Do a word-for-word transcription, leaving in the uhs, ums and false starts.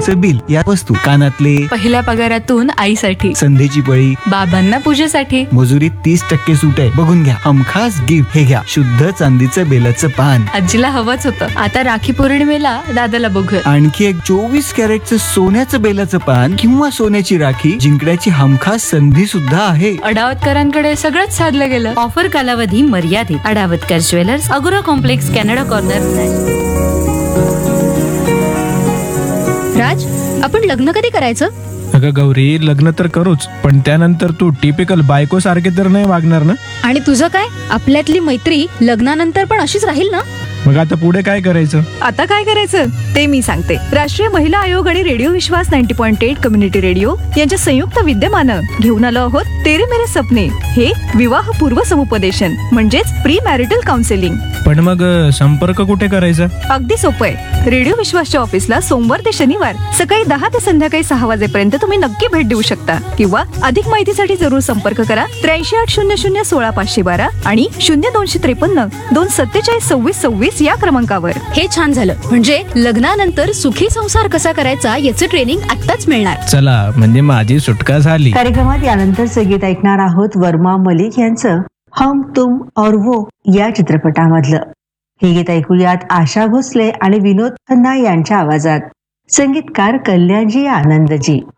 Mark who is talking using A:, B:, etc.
A: विजेचं बिल, या वस्तू, कानातले,
B: पहिल्या पगारातून आईसाठी,
A: संधीची पळी,
B: बाबांना पूजेसाठी,
A: मजुरीत तीस टक्के सूट आहे, बघून घ्या. हमखास गिफ्ट, हे घ्या शुद्ध चांदीचं बेलाचं पान.
B: आजीला हवंच होतं. आता राखी पौर्णिमेला दादाला बघूया.
A: आणखी एक चोवीस कॅरेटचं सोन्याचं बेलाचं पान किंवा सोन्याची राखी जिंकण्याची हमखास संधी सुद्धा आहे.
B: अडावतकरांकडे सगळंच साधलं गेलं.
C: ऑफर कालावधी मर्यादित. अडावतकर ज्वेलर्स, अगोरा कॉम्प्लेक्स, कॅनडा कॉर्नर.
D: राज, आपण लग्न कधी करायचं?
E: अगं गौरी, लग्न तर करूच, पण त्यानंतर तू टिपिकल बायको सारखे तर नाही वागणार ना?
D: आणि तुझं काय? आपल्यातली मैत्री लग्नानंतर पण अशीच राहील ना?
E: मग आता पुढे काय करायचं?
F: आता काय करायचं ते मी सांगते. राष्ट्रीय महिला आयोग आणि रेडिओ विश्वास नव्वद पॉईंट आठ कम्युनिटी रेडिओ यांच्या संयुक्त विद्यमानं घेऊन आलो आहोत तेरे मेरे सपने, हे विवाह पूर्व समुपदेशन म्हणजेच प्री मॅरिटल काउन्सिलिंग.
E: पण मग संपर्क कुठे करायचा?
F: अगदी सोपं आहे. रेडिओ विश्वासच्या ऑफिसला सोमवार ते शनिवार सकाळी दहा ते संध्याकाळी सहा वाजेपर्यंत तुम्ही नक्की भेट देऊ शकता. किंवा अधिक माहितीसाठी जरूर संपर्क करा त्र्याऐंशी आठ शून्य शून्य सोळा पाचशे बारा आणि शून्य दोनशे त्रेपन्न दोन सत्तेचाळीस सव्वीस सव्वीस या क्रमांकावर.
D: हे छान झालं. म्हणजे लग्नानंतर सुखी संसार कसा करायचा याचं ट्रेनिंग आत्ताच मिळणार.
E: चला, म्हणजे माझी सुटका झाली.
G: कार्यक्रमात यानंतर संगीत ऐकणार आहोत वर्मा मलिक यांचं हम तुम और वो या चित्रपटामधलं. हे गीत ऐकूयात आशा भोसले आणि विनोद खन्ना यांच्या आवाजात. संगीतकार कल्याणजी आनंदजी.